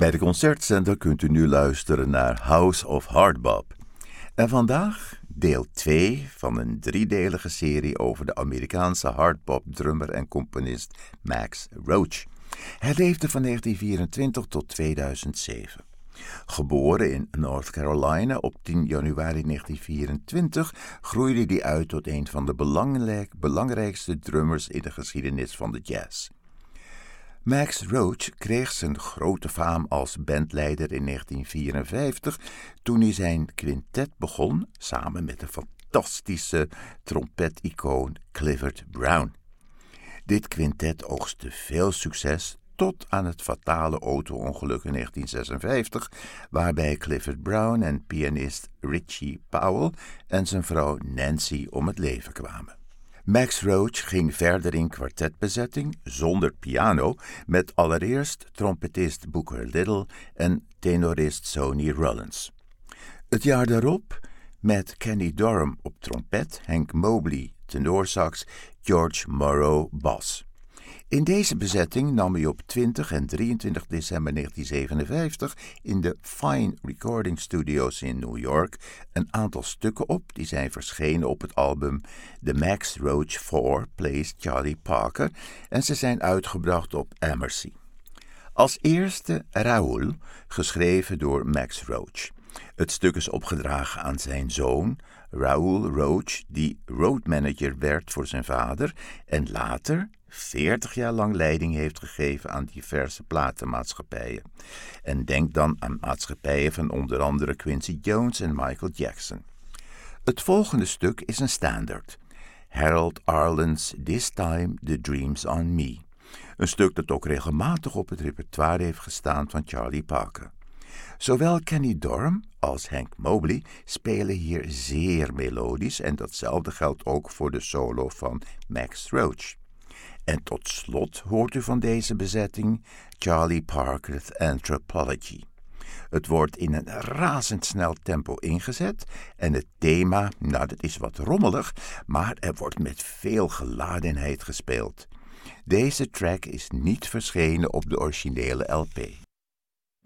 Bij de Concertzender kunt u nu luisteren naar House of Hardbop. En vandaag deel 2 van een 3-delige serie over de Amerikaanse hardbop-drummer en componist Max Roach. Hij leefde van 1924 tot 2007. Geboren in North Carolina op 10 januari 1924 groeide hij uit tot een van de belangrijkste drummers in de geschiedenis van de jazz. Max Roach kreeg zijn grote faam als bandleider in 1954 toen hij zijn quintet begon samen met de fantastische trompeticoon Clifford Brown. Dit quintet oogste veel succes tot aan het fatale auto-ongeluk in 1956, waarbij Clifford Brown en pianist Richie Powell en zijn vrouw Nancy om het leven kwamen. Max Roach ging verder in kwartetbezetting, zonder piano, met allereerst trompetist Booker Little en tenorist Sonny Rollins. Het jaar daarop met Kenny Dorham op trompet, Hank Mobley tenorsax, George Morrow bas. In deze bezetting nam hij op 20 en 23 december 1957 in de Fine Recording Studios in New York een aantal stukken op die zijn verschenen op het album The Max Roach 4 Plays Charlie Parker en ze zijn uitgebracht op Amercy. Als eerste Raoul, geschreven door Max Roach. Het stuk is opgedragen aan zijn zoon, Raoul Roach, die roadmanager werd voor zijn vader en later 40 jaar lang leiding heeft gegeven aan diverse platenmaatschappijen. En denk dan aan maatschappijen van onder andere Quincy Jones en Michael Jackson. Het volgende stuk is een standaard. Harold Arlen's This Time the Dream's on Me. Een stuk dat ook regelmatig op het repertoire heeft gestaan van Charlie Parker. Zowel Kenny Dorham als Hank Mobley spelen hier zeer melodisch en datzelfde geldt ook voor de solo van Max Roach. En tot slot hoort u van deze bezetting Charlie Parker's Anthropology. Het wordt in een razendsnel tempo ingezet en het thema, dat is wat rommelig, maar er wordt met veel geladenheid gespeeld. Deze track is niet verschenen op de originele LP.